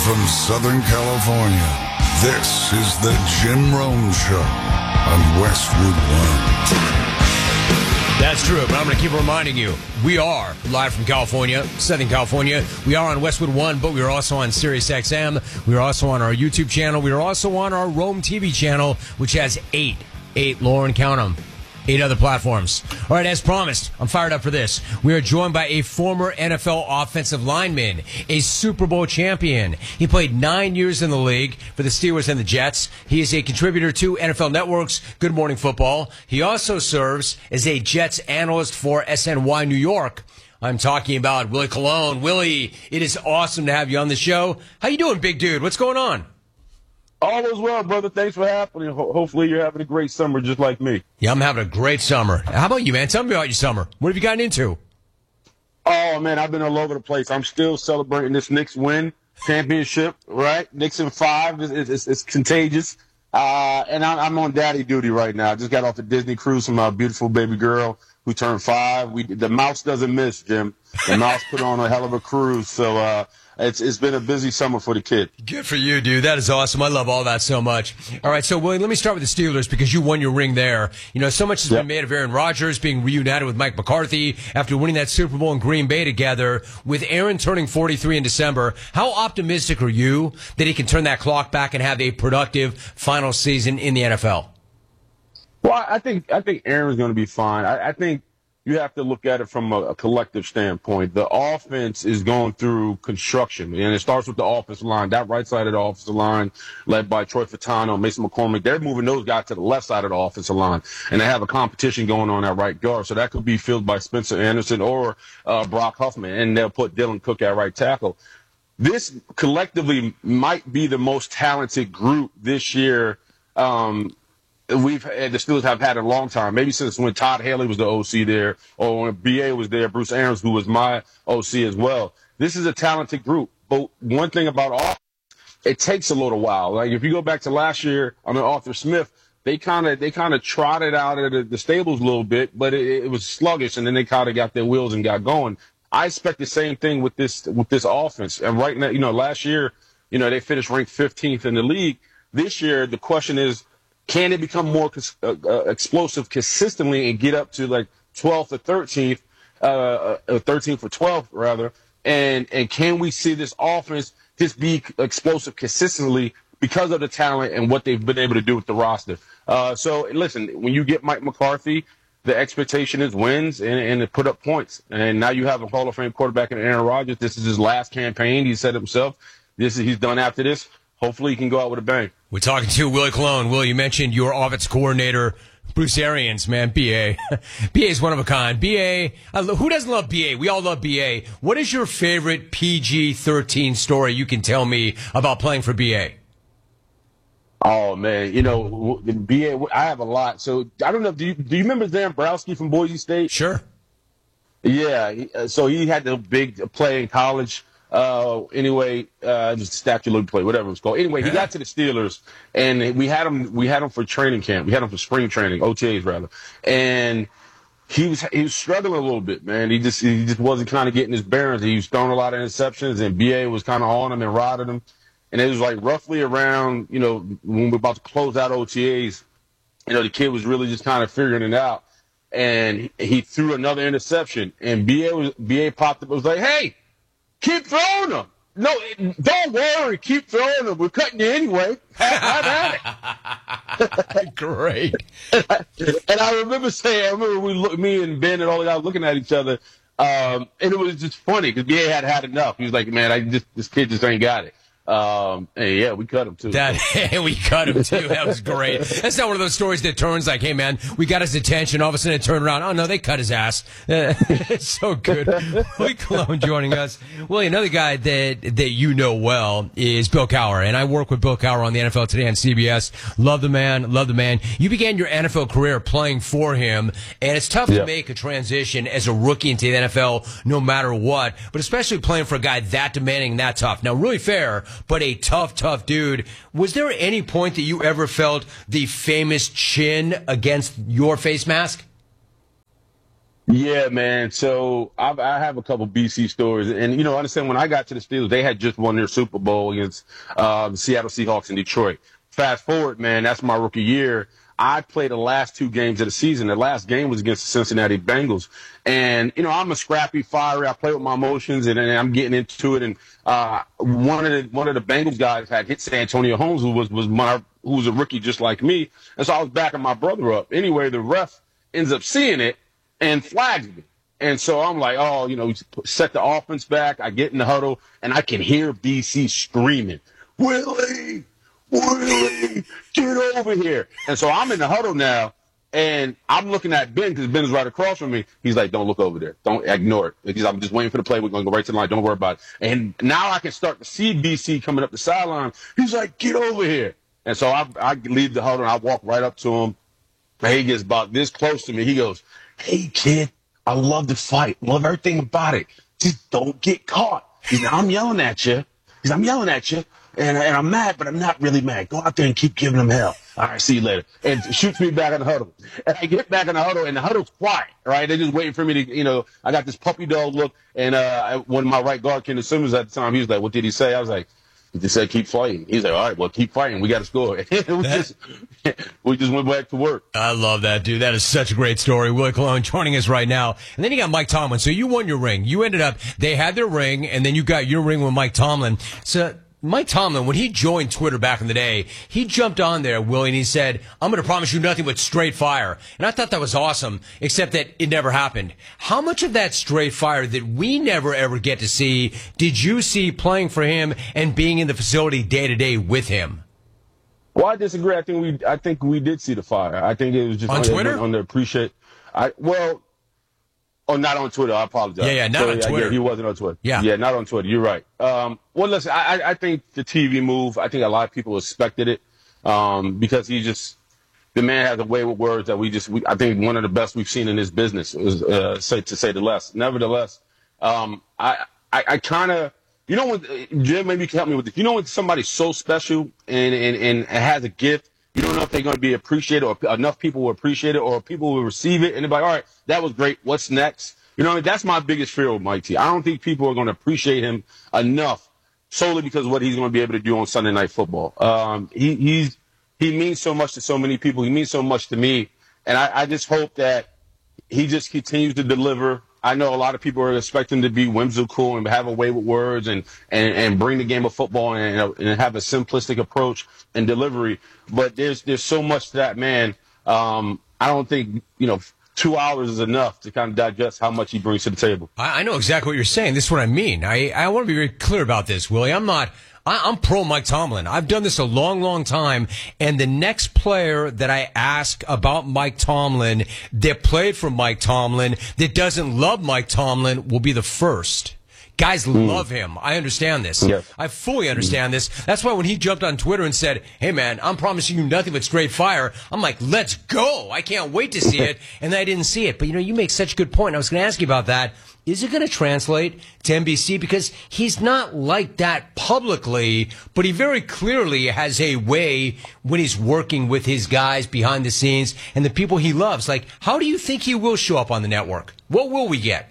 from Southern California, this is the Jim Rome Show on Westwood One. That's true, but I'm going to keep reminding you, we are live from California, Southern California. We are on Westwood One, but we are also on Sirius XM. We are also on our YouTube channel. We are also on our Rome TV channel, which has eight, Lauren, count them. 8 other platforms. All right, as promised, I'm fired up for this. We are joined by a former NFL offensive lineman, a Super Bowl champion. He played 9 years in the league for the Steelers and the Jets. He is a contributor to NFL Network's Good Morning Football. He also serves as a Jets analyst for SNY New York. I'm talking about Willie Colon. Willie, it is awesome to have you on the show. How you doing, big dude? What's going on? All is well, brother. Thanks for happening. Hopefully you're having a great summer just like me. Yeah, I'm having a great summer. How about you, man? Tell me about your summer. What have you gotten into? Oh, man, I've been all over the place. I'm still celebrating this Knicks win championship, right? Knicks in 5. It's contagious. And I'm on daddy duty right now. I just got off a Disney cruise from my beautiful baby girl who turned 5. The mouse doesn't miss, Jim. The mouse put on a hell of a cruise. So, it's been a busy summer for the kid. Good for you, dude. That is awesome. I love all that so much. All right, so Willie, let me start with the Steelers because you won your ring there. You know, so much has been made of Aaron Rodgers being reunited with Mike McCarthy after winning that Super Bowl in Green Bay together. With Aaron turning 43 in December, how optimistic are you that he can turn that clock back and have a productive final season in the NFL? Well, I think Aaron's going to be fine. I think you have to look at it from a collective standpoint. The offense is going through construction, and it starts with the offensive line. That right side of the offensive line, led by Troy Fautano, Mason McCormick, they're moving those guys to the left side of the offensive line, and they have a competition going on at right guard. So that could be filled by Spencer Anderson or Brock Huffman, and they'll put Dylan Cook at right tackle. This collectively might be the most talented group this year the Steelers have had a long time, maybe since when Todd Haley was the OC there, or when BA was there, Bruce Arians, who was my OC as well. This is a talented group, but one thing about offense, it takes a little while. Like if you go back to last year under Arthur Smith, they kind of trotted out of the stables a little bit, but it was sluggish, and then they kind of got their wheels and got going. I expect the same thing with this offense. And right now, last year, they finished ranked 15th in the league. This year, the question is, can it become more explosive consistently and get up to like 12th or 13th, 13th or 12th rather? And can we see this offense just be explosive consistently because of the talent and what they've been able to do with the roster? So listen, when you get Mike McCarthy, the expectation is wins and to put up points. And now you have a Hall of Fame quarterback in Aaron Rodgers. This is his last campaign. He said himself, he's done after this. Hopefully he can go out with a bang. We're talking to Willie Colon. Will, you mentioned your offense coordinator, Bruce Arians, man, BA. BA is one of a kind. BA, who doesn't love BA? We all love BA. What is your favorite PG-13 story you can tell me about playing for BA? Oh, man, BA, I have a lot. So I don't know, do you remember Dan Browski from Boise State? Sure. Yeah, so he had the big play in college. Just statute of play, whatever it was called. Anyway, he got to the Steelers, and we had him for training camp. We had him for spring training, OTAs rather. And he was struggling a little bit, man. He just wasn't kind of getting his bearings. He was throwing a lot of interceptions, and BA was kind of on him and riding him. And it was like roughly around, when we're about to close out OTAs, the kid was really just kind of figuring it out. And he threw another interception, and BA popped up and was like, "Hey, keep throwing them. No, don't worry. Keep throwing them. We're cutting you anyway. Have at it." Great. And I remember me and Ben and all the guys looking at each other, and it was just funny because BA had enough. He was like, "Man, this kid just ain't got it." And yeah, we cut him too. We cut him too. That was great. That's not one of those stories that turns like, "Hey man, we got his attention." All of a sudden it turned around. Oh no, they cut his ass. It's so good. Willie Colon joining us. Well, another guy that you know well is Bill Cowher, and I work with Bill Cowher on the NFL Today on CBS. Love the man. You began your NFL career playing for him, and it's tough to make a transition as a rookie into the NFL, no matter what. But especially playing for a guy that demanding, and that tough. Now, really fair, but a tough dude. Was there any point that you ever felt the famous chin against your face mask? Yeah, man. So I have a couple BC stories, and understand when I got to the Steelers, they had just won their Super Bowl against the Seattle Seahawks in Detroit. Fast forward, man, that's my rookie year. I played the last two games of the season. The last game was against the Cincinnati Bengals, and I'm a scrappy, fiery. I play with my emotions, and I'm getting into it. And one of the Bengals guys had hit Santonio Holmes, who was a rookie just like me, and so I was backing my brother up. Anyway, the ref ends up seeing it and flags me. And so I'm like, oh, set the offense back. I get in the huddle, and I can hear BC screaming, Willie, Willie, get over here. And so I'm in the huddle now, and I'm looking at Ben because Ben is right across from me. He's like, don't look over there. Don't ignore it. Because I'm just waiting for the play. We're going to go right to the line. Don't worry about it. And now I can start to see BC coming up the sideline. He's like, get over here. And so I leave the huddle, and I walk right up to him. He gets about this close to me. He goes, hey, kid, I love the fight. Love everything about it. Just don't get caught. He's like, I'm yelling at you. I'm yelling at you. And I'm mad, but I'm not really mad. Go out there and keep giving them hell. All right, see you later. And shoots me back in the huddle. And I get back in the huddle, and the huddle's quiet, right? They're just waiting for me to, I got this puppy dog look. And one of my right guard, Kendall Simmons, at the time, he was like, what did he say? I was like, he just said, keep fighting. He's like, all right, well, keep fighting. We got to score. we just went back to work. I love that, dude. That is such a great story. Willie Colon joining us right now. And then you got Mike Tomlin. So you won your ring. You ended up, they had their ring, and then you got your ring with Mike Tomlin. So Mike Tomlin, when he joined Twitter back in the day, he jumped on there, Willie, and he said, I'm going to promise you nothing but straight fire. And I thought that was awesome, except that it never happened. How much of that straight fire that we never ever get to see did you see playing for him and being in the facility day to day with him? Well, I disagree. I think we did see the fire. I think it was just on Twitter? Underappreciated. Oh, not on Twitter. I apologize. Yeah, not on Twitter. Yeah, he wasn't on Twitter. Yeah, not on Twitter. You're right. Well, listen, I think the TV move, I think a lot of people expected it because the man has a way with words that I think one of the best we've seen in this business, to say the less. Nevertheless, I kind of, when, Jim, maybe you can help me with this. When somebody's so special and has a gift, you don't know if they're going to be appreciated or enough people will appreciate it or people will receive it. And they're like, all right, that was great. What's next? That's my biggest fear with Mike T. I don't think people are going to appreciate him enough solely because of what he's going to be able to do on Sunday Night Football. He means so much to so many people. He means so much to me. And I just hope that he just continues to deliver. I know a lot of people are expecting him to be whimsical and have a way with words and bring the game of football and have a simplistic approach and delivery. But there's so much to that man. I don't think 2 hours is enough to kind of digest how much he brings to the table. I know exactly what you're saying. This is what I mean. I want to be very clear about this, Willie. I'm pro Mike Tomlin. I've done this a long, long time. And the next player that I ask about Mike Tomlin that played for Mike Tomlin that doesn't love Mike Tomlin will be the first. Guys love him. I understand this. Yes. I fully understand this. That's why when he jumped on Twitter and said, hey, man, I'm promising you nothing but straight fire, I'm like, let's go. I can't wait to see it. And I didn't see it. But, you make such a good point. I was going to ask you about that. Is it going to translate to NBC? Because he's not like that publicly, but he very clearly has a way when he's working with his guys behind the scenes and the people he loves. Like, how do you think he will show up on the network? What will we get?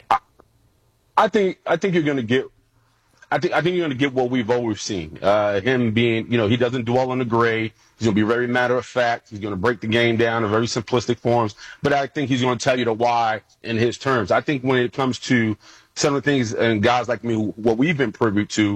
I think you're going to get. I think you're going to get what we've always seen. Him being, he doesn't dwell on the gray. He's going to be very matter of fact. He's going to break the game down in very simplistic forms. But I think he's going to tell you the why in his terms. I think when it comes to some of the things and guys like me, what we've been privy to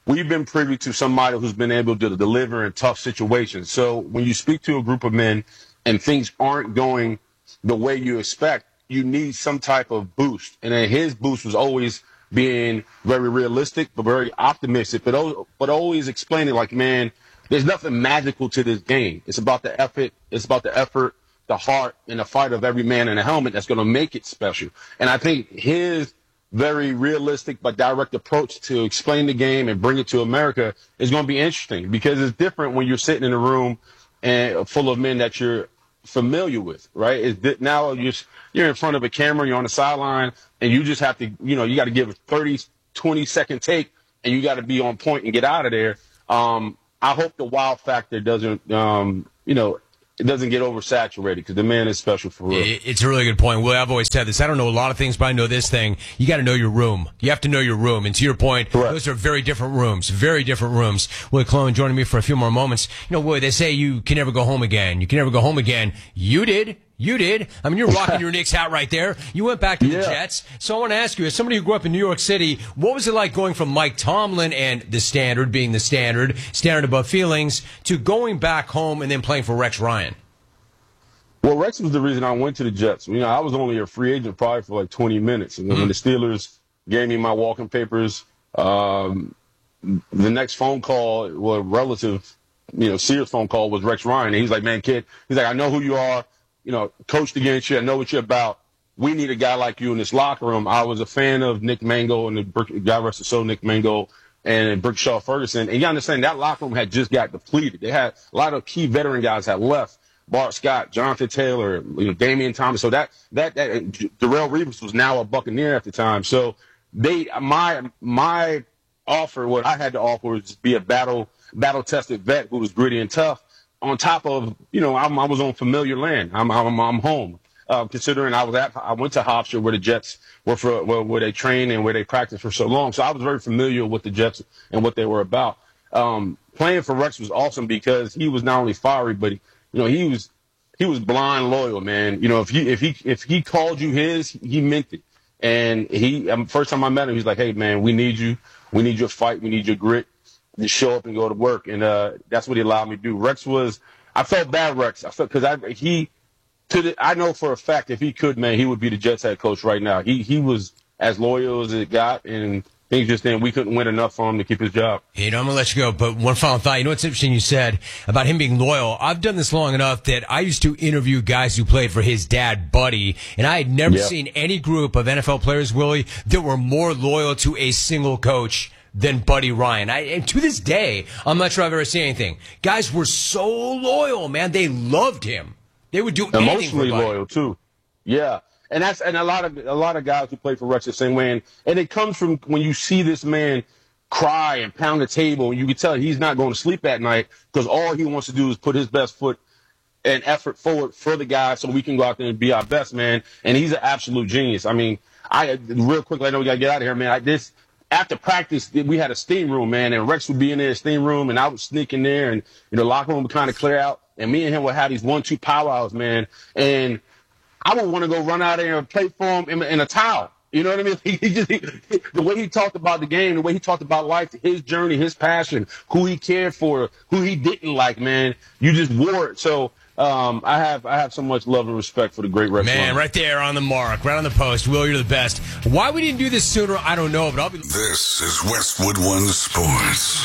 somebody who's been able to deliver in tough situations. So when you speak to a group of men and things aren't going the way you expect, you need some type of boost. And then his boost was always being very realistic, but very optimistic, but always explaining like, man, there's nothing magical to this game. It's about the effort. It's about the effort, the heart, and the fight of every man in a helmet that's going to make it special. And I think his very realistic but direct approach to explain the game and bring it to America is going to be interesting because it's different when you're sitting in a room and full of men that you're familiar with, right? Now you're in front of a camera, you're on the sideline, and you just have to, you got to give a 30, 20-second take, and you got to be on point and get out of there. I hope the wow factor doesn't, it doesn't get oversaturated because the man is special for real. It's a really good point. Well, I've always said this. I don't know a lot of things, but I know this thing. You got to know your room. You have to know your room. And to your point, Correct. Those are very different rooms. Very different rooms. Willie Colon joining me for a few more moments. You know, Willie, they say you can never go home again. You can never go home again. You did. You did. I mean, you're rocking your Knicks hat right there. You went back to the Jets. So I want to ask you, as somebody who grew up in New York City, what was it like going from Mike Tomlin and the Standard being the standard above feelings, to going back home and then playing for Rex Ryan? Well, Rex was the reason I went to the Jets. You know, I was only a free agent probably for like 20 minutes. And when the Steelers gave me my walking papers, the next phone call, well, relative, serious phone call was Rex Ryan. And he's like, man, kid, he's like, I know who you are. Coached against you. I know what you're about. We need a guy like you in this locker room. I was a fan of Nick Mango and God rest his soul, Nick Mango and Brickshaw Ferguson. And you understand that locker room had just got depleted. They had a lot of key veteran guys had left. Bart Scott, Jonathan Taylor, Damian Thomas. So that Darrelle Revis was now a Buccaneer at the time. So my offer, what I had to offer was be a battle tested vet who was gritty and tough. On top of, I was on familiar land. I'm home. Considering I went to Hofstra where the Jets where they trained and where they practiced for so long. So I was very familiar with the Jets and what they were about. Playing for Rex was awesome because he was not only fiery, but he was blind loyal, man. If he called you his, he meant it. And first time I met him, he's like, hey man, we need you. We need your fight. We need your grit. Just show up and go to work, and that's what he allowed me to do. I felt bad, Rex. I know for a fact if he could, man, he would be the Jets head coach right now. He was as loyal as it got, and things just then we couldn't win enough for him to keep his job. I'm gonna let you go, but one final thought. What's interesting you said about him being loyal? I've done this long enough that I used to interview guys who played for his dad, Buddy, and I had never seen any group of NFL players, Willie, that were more loyal to a single coach than Buddy Ryan. And to this day, I'm not sure I've ever seen anything. Guys were so loyal, man. They loved him. They would do anything emotionally for Buddy. Loyal too. Yeah. And a lot of guys who play for Rex the same way. And it comes from when you see this man cry and pound the table, and you can tell he's not going to sleep at night because all he wants to do is put his best foot and effort forward for the guys so we can go out there and be our best, man. And he's an absolute genius. I mean, real quickly, I know we got to get out of here, man. After practice, we had a steam room, man, and Rex would be in there, steam room, and I would sneak in there, and locker room would kind of clear out, and me and him would have these 1-2 powwows, man, and I would want to go run out there and play for him in a towel. You know what I mean? The way he talked about the game, the way he talked about life, his journey, his passion, who he cared for, who he didn't like, man, you just wore it. So I have so much love and respect for the great Rex Man, Ryan. right there on the mark, right on the post. Will, you're the best. Why we didn't do this sooner, I don't know, but I'll be... This is Westwood One Sports.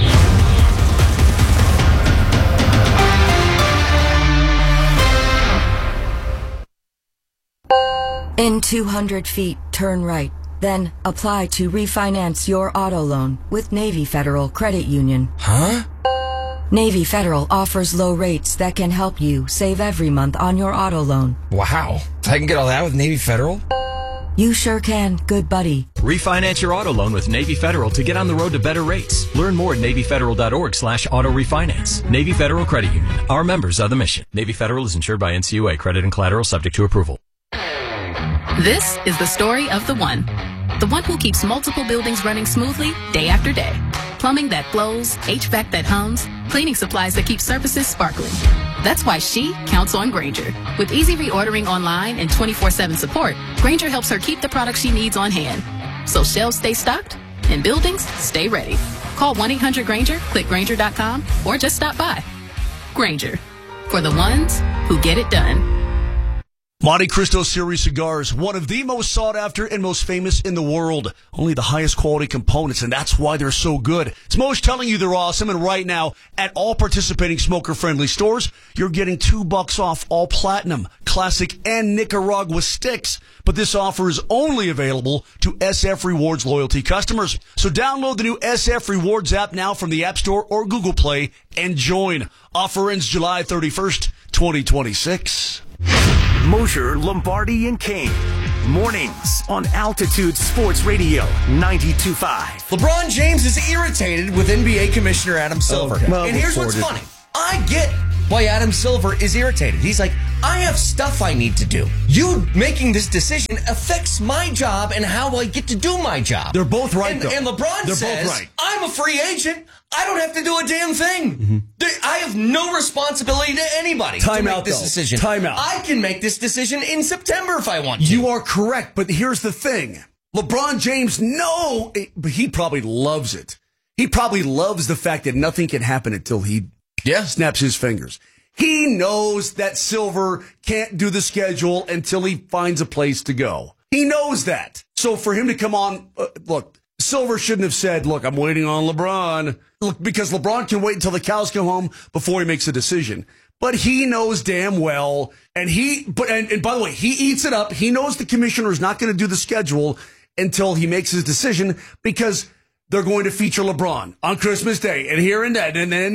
In 200 feet, turn right. Then apply to refinance your auto loan with Navy Federal Credit Union. Huh? Navy Federal offers low rates that can help you save every month on your auto loan. Wow. So I can get all that with Navy Federal? You sure can, good buddy. Refinance your auto loan with Navy Federal to get on the road to better rates. Learn more at NavyFederal.org/auto refinance. Navy Federal Credit Union. Our members are the mission. Navy Federal is insured by NCUA. Credit and collateral subject to approval. This is the story of the one who keeps multiple buildings running smoothly day after day. Plumbing that flows, HVAC that hums, cleaning supplies that keep surfaces sparkling. That's why she counts on Grainger. With easy reordering online and 24/7 support, Grainger helps her keep the products she needs on hand. So shelves stay stocked and buildings stay ready. Call 1-800-GRAINGER, click Grainger.com, or just stop by. Grainger, for the ones who get it done. Monte Cristo Series cigars, one of the most sought after and most famous in the world. Only the highest quality components, and that's why they're so good. It's Mo's telling you they're awesome, and right now, at all participating smoker-friendly stores, you're getting $2 off all Platinum, Classic, and Nicaragua sticks. But this offer is only available to SF Rewards loyalty customers. So download the new SF Rewards app now from the App Store or Google Play and join. Offer ends July 31st, 2026. Mosher, Lombardi, and Kane. Mornings on Altitude Sports Radio 92.5. LeBron James is irritated with NBA Commissioner Adam Silver. Okay. Well, and here's what's funny. I get why Adam Silver is irritated. He's like, I have stuff I need to do. You making this decision affects my job and how I get to do my job. They're both right, though. And LeBron says, both right. I'm a free agent. I don't have to do a damn thing. I have no responsibility to anybody to make this decision. Time out. I can make this decision in September if I want to. You are correct, but here's the thing. LeBron James, but he probably loves it. He probably loves the fact that nothing can happen until he snaps his fingers. He knows that Silver can't do the schedule until he finds a place to go. He knows that. So for him to come on, look, Silver shouldn't have said, look, I'm waiting on LeBron. Look, because LeBron can wait until the cows come home before he makes a decision. But he knows damn well, and by the way, he eats it up. He knows the commissioner is not going to do the schedule until he makes his decision, because they're going to feature LeBron on Christmas Day and here and that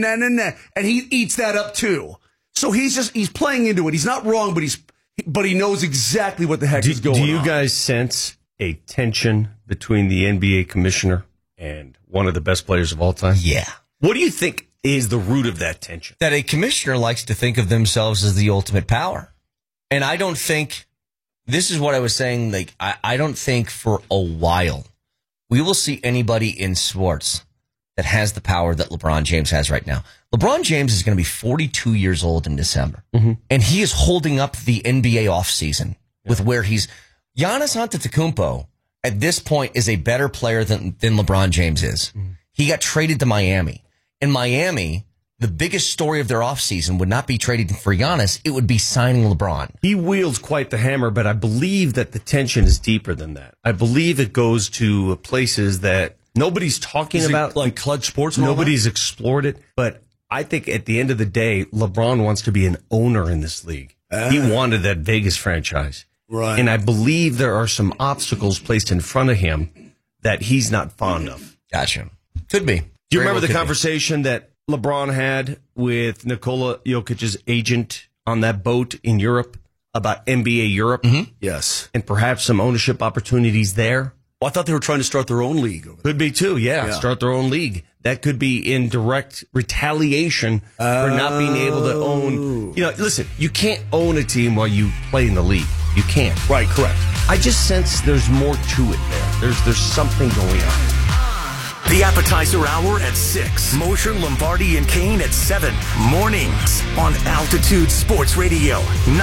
and he eats that up too. So he's playing into it. He's not wrong, but he knows exactly what the heck is going on. Do you guys sense a tension between the NBA commissioner and one of the best players of all time? Yeah. What do you think is the root of that tension? That a commissioner likes to think of themselves as the ultimate power. And I don't think, this is what I was saying, like, I don't think for a while we will see anybody in sports that has the power that LeBron James has right now. LeBron James is going to be 42 years old in December. And he is holding up the NBA offseason with where he's... Giannis Antetokounmpo, at this point, is a better player than LeBron James is. He got traded to Miami. In Miami, the biggest story of their offseason would not be trading for Giannis. It would be signing LeBron. He wields quite the hammer, but I believe that the tension is deeper than that. I believe it goes to places that nobody's talking about. Like Clutch Sports? Nobody's explored it. But I think at the end of the day, LeBron wants to be an owner in this league. He wanted that Vegas franchise. Right. And I believe there are some obstacles placed in front of him that he's not fond of. Gotcha. Could be. Do you remember the conversation that LeBron had with Nikola Jokic's agent on that boat in Europe about NBA Europe? Yes. And perhaps some ownership opportunities there? Well, I thought they were trying to start their own league. Could be too, yeah. Start their own league. That could be in direct retaliation for not being able to own. You know, listen, you can't own a team while you play in the league. You can't. Right, correct. I just sense there's more to it there. There's something going on. The appetizer hour at 6. Mosher, Lombardi, and Kane at 7. Mornings on Altitude Sports Radio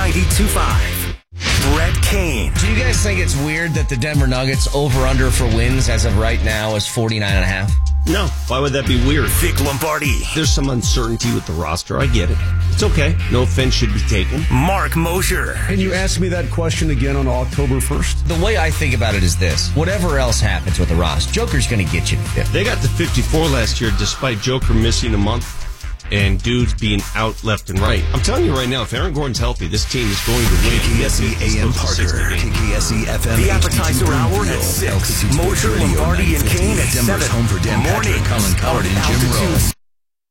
92.5. Brett Kane. Do you guys think it's weird that the Denver Nuggets over-under for wins as of right now is 49.5? No. Why would that be weird? Vic Lombardi. There's some uncertainty with the roster. I get it. It's okay. No offense should be taken. Mark Mosher. Can you ask me that question again on October 1st? The way I think about it is this. Whatever else happens with the roster, Joker's going to get you to 50. They got to 54 last year despite Joker missing a month and dudes being out left and right. I'm telling you right now, if Aaron Gordon's healthy, this team is going to win. KKSE AM Parker. KKSE FM. The appetizer hour at 6. Mosher, Lombardi, and Kane at 7. Denver's home for Dan Patrick, Colin Coward, and Jim Rome.